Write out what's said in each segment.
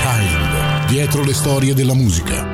Behind, dietro le storie della musica.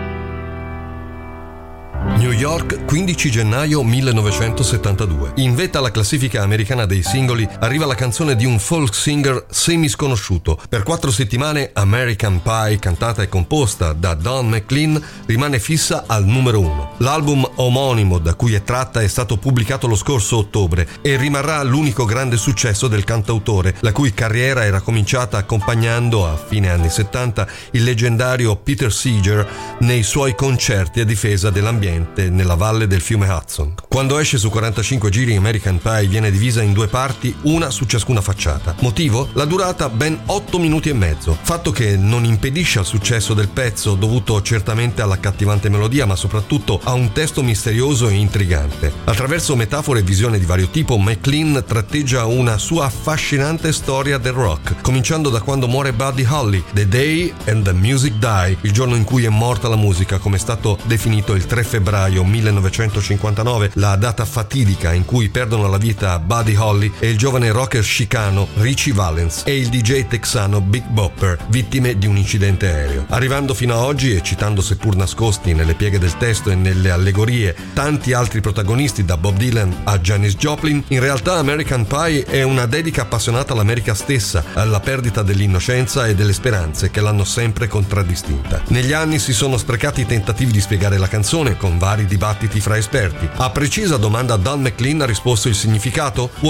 New York, 15 gennaio 1972. In vetta alla classifica americana dei singoli arriva la canzone di un folk singer semi-sconosciuto. Per 4 settimane American Pie, cantata e composta da Don McLean, rimane fissa al numero 1. L'album omonimo da cui è tratta è stato pubblicato lo scorso ottobre e rimarrà l'unico grande successo del cantautore, la cui carriera era cominciata accompagnando a fine anni 70 il leggendario Peter Seeger nei suoi concerti a difesa dell'ambiente nella valle del fiume Hudson. Quando esce su 45 giri, American Pie viene divisa in 2 parti, una su ciascuna facciata. Motivo? La durata ben 8 minuti e mezzo, fatto che non impedisce al successo del pezzo, dovuto certamente all'accattivante melodia, ma soprattutto a un testo misterioso e intrigante. Attraverso metafore e visioni di vario tipo, McLean tratteggia una sua affascinante storia del rock, cominciando da quando muore Buddy Holly, The Day and the Music Die, il giorno in cui è morta la musica, come è stato definito il 3 febbraio 1959, la data fatidica in cui perdono la vita Buddy Holly e il giovane rocker chicano Ritchie Valens e il DJ texano Big Bopper, vittime di un incidente aereo. Arrivando fino a oggi e citando, seppur nascosti nelle pieghe del testo e nelle allegorie, tanti altri protagonisti da Bob Dylan a Janis Joplin, in realtà American Pie è una dedica appassionata all'America stessa, alla perdita dell'innocenza e delle speranze che l'hanno sempre contraddistinta. Negli anni si sono sprecati i tentativi di spiegare la canzone, con vari dibattiti fra esperti. A precisa domanda Don McLean ha risposto il significato: